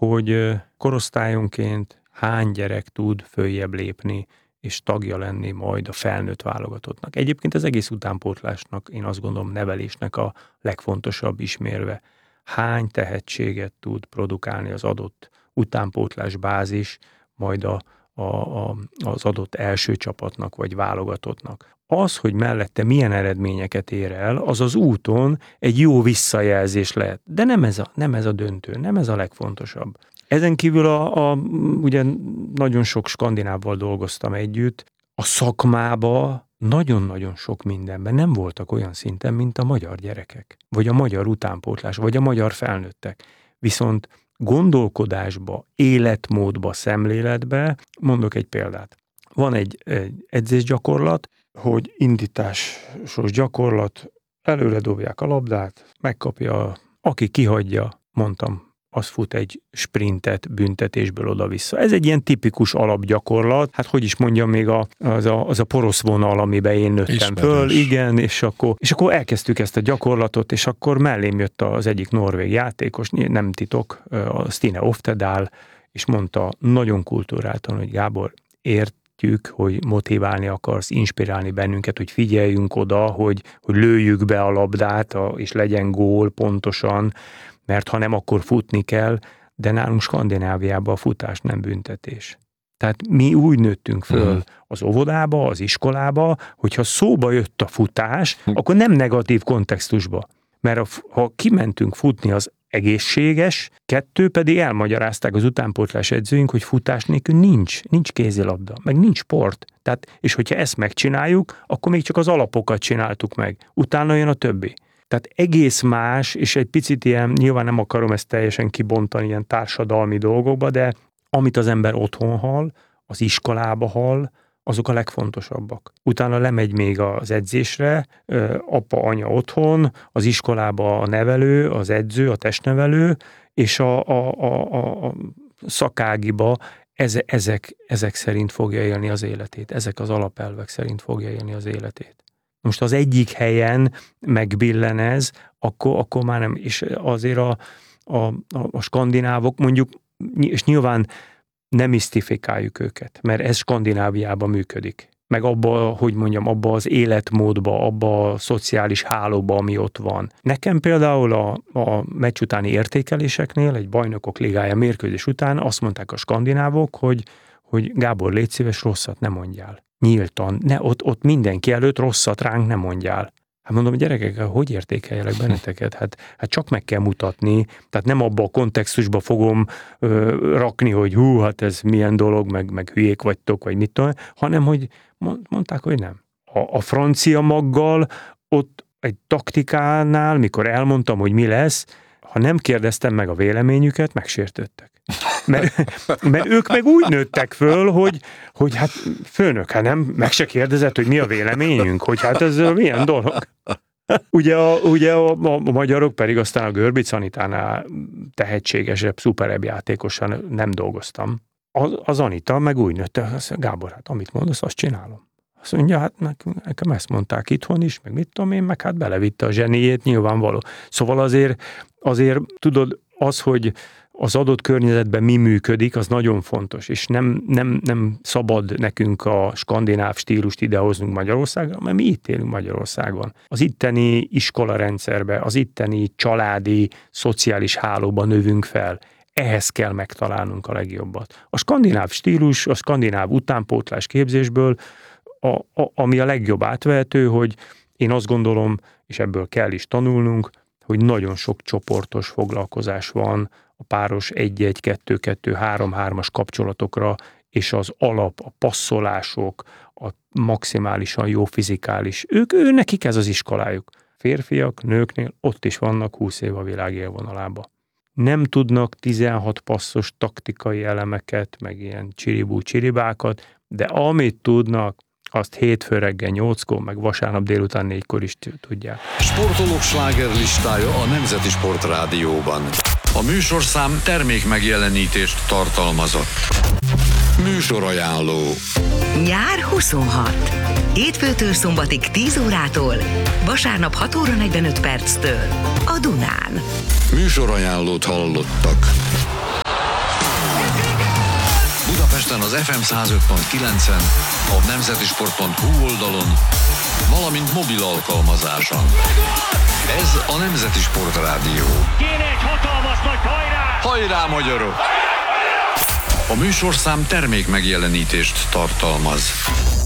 hogy korosztályonként hány gyerek tud följebb lépni, és tagja lenni majd a felnőtt válogatottnak. Egyébként az egész utánpótlásnak, én azt gondolom, nevelésnek a legfontosabb ismérve. Hány tehetséget tud produkálni az adott utánpótlás bázis, majd az adott első csapatnak, vagy válogatottnak. Az, hogy mellette milyen eredményeket ér el, az az úton egy jó visszajelzés lehet. De nem ez a döntő, nem ez a legfontosabb. Ezen kívül ugye nagyon sok skandinávval dolgoztam együtt, a szakmába nagyon-nagyon sok mindenben nem voltak olyan szinten, mint a magyar gyerekek, vagy a magyar utánpótlás, vagy a magyar felnőttek. Viszont gondolkodásba, életmódba, szemléletbe, mondok egy példát. Van egy edzésgyakorlat, hogy indításos gyakorlat, előre dobják a labdát, megkapja, aki kihagyja, mondtam, az fut egy sprintet büntetésből oda-vissza. Ez egy ilyen tipikus alapgyakorlat, hát hogy is mondjam, még az a porosz vonal, amiben én nőttem föl, igen, és akkor elkezdtük ezt a gyakorlatot, és akkor mellém jött az egyik norvég játékos, nem titok, a Stine Oftedal, és mondta nagyon kulturáltan, hogy Gábor, értjük, hogy motiválni akarsz, inspirálni bennünket, hogy figyeljünk oda, hogy lőjük be a labdát, és legyen gól pontosan, mert ha nem, akkor futni kell, de nálunk Skandináviában a futás nem büntetés. Tehát mi úgy nőttünk föl az óvodába, az iskolába, hogyha szóba jött a futás, akkor nem negatív kontextusba. Mert ha kimentünk futni, az egészséges, kettő pedig elmagyarázták az utánpótlás edzőink, hogy futás nélkül nincs kézilabda, meg nincs sport. Tehát, és hogyha ezt megcsináljuk, akkor még csak az alapokat csináltuk meg. Utána jön a többi. Tehát egész más, és egy picit ilyen, nyilván nem akarom ezt teljesen kibontani ilyen társadalmi dolgokba, de amit az ember otthon hall, az iskolába hall, azok a legfontosabbak. Utána lemegy még az edzésre, apa, anya otthon, az iskolába a nevelő, az edző, a testnevelő, és a szakágiba ezek szerint fogja élni az életét, ezek az alapelvek szerint fogja élni az életét. Most az egyik helyen megbillen ez, akkor már nem, és azért a skandinávok mondjuk, és nyilván nem misztifikáljuk őket, mert ez Skandináviában működik. Meg abba az életmódba, abba a szociális hálóba, ami ott van. Nekem például a meccs utáni értékeléseknél, egy bajnokok ligája mérkőzés után azt mondták a skandinávok, hogy Gábor, légy szíves, rosszat ne mondjál. Nyíltan, ott mindenki előtt rosszat ránk nem mondjál. Hát mondom, gyerekek, hogy értékeljelek benneteket? Hát csak meg kell mutatni, tehát nem abba a kontextusba fogom rakni, hogy hát ez milyen dolog, meg hülyék vagytok, vagy mit tudom, hanem hogy mondták, hogy nem. A francia maggal ott egy taktikánál, mikor elmondtam, hogy mi lesz, ha nem kérdeztem meg a véleményüket, megsértődtek. Mert ők meg úgy nőttek föl, hogy hát főnök, hát nem, meg se kérdezett, hogy mi a véleményünk, hogy hát ez milyen dolog. Ugye a magyarok pedig aztán a Görbic Anitánál tehetségesebb, szuperebb játékosan nem dolgoztam. Az Anita meg úgy nőtt, Gábor, hát amit mondasz, azt csinálom. Azt mondja, hát nekem ezt mondták itthon is, meg mit tudom én, meg hát belevitte a zseniét, nyilvánvaló. Szóval azért tudod, az, hogy az adott környezetben mi működik, az nagyon fontos, és nem szabad nekünk a skandináv stílust idehoznunk Magyarországra, mert mi itt élünk Magyarországon. Az itteni iskolarendszerbe, az itteni családi, szociális hálóban növünk fel. Ehhez kell megtalálnunk a legjobbat. A skandináv stílus, a skandináv utánpótlás képzésből, ami a legjobb átvehető, hogy én azt gondolom, és ebből kell is tanulnunk, hogy nagyon sok csoportos foglalkozás van a páros 1-1, 2-2, 3-3-as kapcsolatokra, és az alap, a passzolások, a maximálisan jó fizikális. Nekik ez az iskolájuk. Férfiak, nőknél ott is vannak 20 év a világ élvonalában. Nem tudnak 16 passzos taktikai elemeket, meg ilyen csiribákat, de amit tudnak, azt hétfő reggel 8-kor, meg vasárnap délután 4-kor is tudják. Sportolók slágerlistája a Nemzeti Sport Rádióban. A műsorszám termék megjelenítést tartalmazott. Műsorajánló. Nyár 26. Hétfőtől szombatig 10 órától, vasárnap 6 óra 45 perctől a Dunán. Műsorajánlót hallottak. az FM 105.9-en, a nemzetisport.hu oldalon, valamint mobil alkalmazáson. Ez a Nemzeti Sport Rádió. Kéne egy hatalmas nagy hajrá! Hajrá, magyarok! A műsorszám termék megjelenítést tartalmaz.